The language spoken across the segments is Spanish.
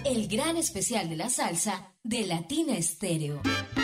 el gran especial de la salsa de Latina Estéreo.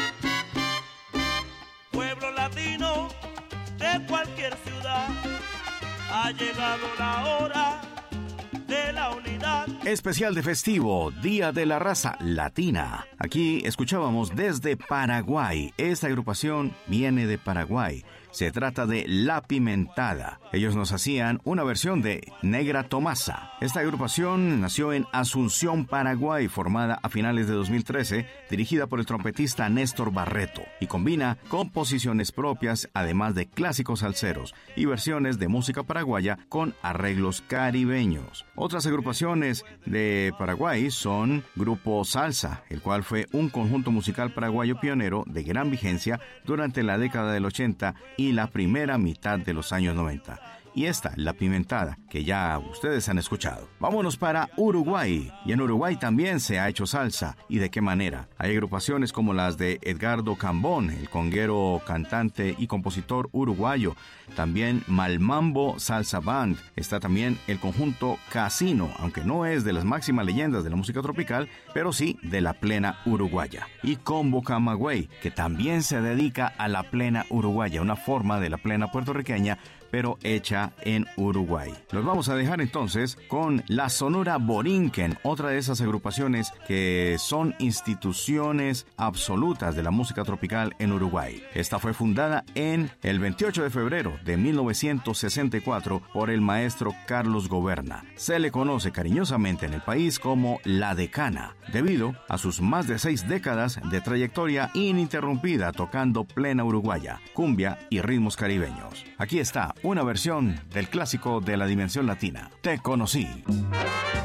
Pueblo latino de cualquier ciudad, ha llegado la hora de la unidad. Especial de festivo, Día de la Raza Latina. Aquí escuchábamos desde Paraguay. Esta agrupación viene de Paraguay. Se trata de La Pimentada. Ellos nos hacían una versión de Negra Tomasa. Esta agrupación nació en Asunción, Paraguay, formada a finales de 2013, dirigida por el trompetista Néstor Barreto, y combina composiciones propias, además de clásicos salseros y versiones de música paraguaya con arreglos caribeños. Otras agrupaciones de Paraguay son Grupo Salsa, el cual fue un conjunto musical paraguayo pionero de gran vigencia durante la década del 80 y la primera mitad de los años 90. Y esta, La Pimentada, que ya ustedes han escuchado. Vámonos para Uruguay. Y en Uruguay también se ha hecho salsa. ¿Y de qué manera? Hay agrupaciones como las de Edgardo Cambón, el conguero, cantante y compositor uruguayo. También Malmambo Salsa Band. Está también el conjunto Casino, aunque no es de las máximas leyendas de la música tropical, pero sí de la plena uruguaya. Y Combo Camagüey, que también se dedica a la plena uruguaya, una forma de la plena puertorriqueña, pero hecha en Uruguay. Los vamos a dejar entonces con la Sonora Borinquen, otra de esas agrupaciones que son instituciones absolutas de la música tropical en Uruguay. Esta fue fundada en el 28 de febrero de 1964 por el maestro Carlos Goberna. Se le conoce cariñosamente en el país como La Decana, debido a sus más de 6 décadas de trayectoria ininterrumpida tocando plena uruguaya, cumbia y ritmos caribeños. Aquí está una versión del clásico de la dimensión latina, Te Conocí.